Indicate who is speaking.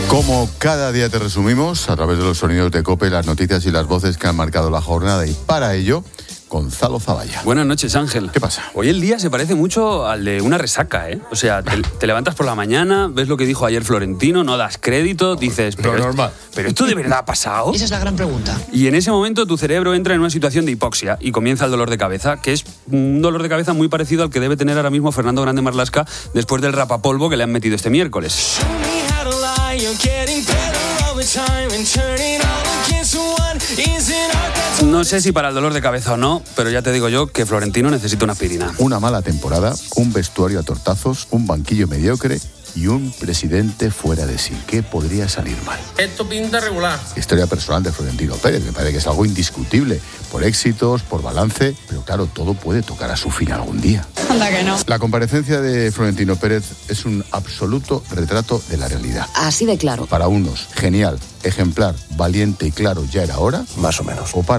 Speaker 1: Como cada día te resumimos, a través de los sonidos de COPE, las noticias y las voces que han marcado la jornada, y para ello, Gonzalo Zavalla.
Speaker 2: Buenas noches, Ángel.
Speaker 1: ¿Qué pasa?
Speaker 2: Hoy el día se parece mucho al de una resaca, ¿eh? O sea, te levantas por la mañana, ves lo que dijo ayer Florentino, no das crédito, dices...
Speaker 1: Pero normal.
Speaker 2: ¿Pero esto de verdad ha pasado?
Speaker 3: Esa es la gran pregunta.
Speaker 2: Y en ese momento tu cerebro entra en una situación de hipoxia y comienza el dolor de cabeza, que es un dolor de cabeza muy parecido al que debe tener ahora mismo Fernando Grande Marlaska después del rapapolvo que le han metido este miércoles. No sé si para el dolor de cabeza o no, pero ya te digo yo que Florentino necesita una aspirina.
Speaker 1: Una mala temporada, un vestuario a tortazos, un banquillo mediocre y un presidente fuera de sí. ¿Qué podría salir mal?
Speaker 4: Esto pinta regular.
Speaker 1: Historia personal de Florentino Pérez, me parece que es algo indiscutible, por éxitos, por balance, pero claro, todo puede tocar a su fin algún día.
Speaker 5: Anda que no.
Speaker 1: La comparecencia de Florentino Pérez es un absoluto retrato de la realidad.
Speaker 3: Así de claro.
Speaker 1: Para unos, genial, ejemplar, valiente y claro, ya era hora.
Speaker 6: Más o menos.
Speaker 1: O para